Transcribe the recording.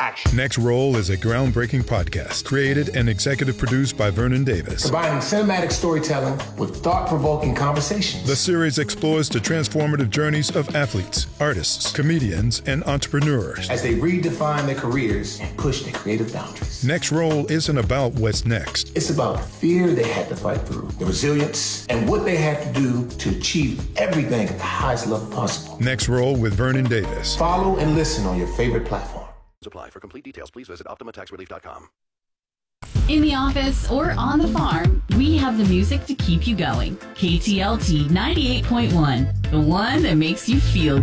action. Next Roll is a groundbreaking podcast created and executive produced by Vernon Davis. Combining cinematic storytelling with thought-provoking conversations. The series explores the transformative journeys of athletes, artists, comedians, and entrepreneurs as they redefine their careers and push their creative boundaries. Next Roll isn't about what's next. It's about the fear they had to fight through, the resilience, and what they had to do to achieve everything at the highest level possible. Next Roll with Vernon Davis. Follow and listen on your favorite platform. Apply. For complete details, please visit OptimaTaxRelief.com. In the office or on the farm, we have the music to keep you going. KTLT 98.1, the one that makes you feel good.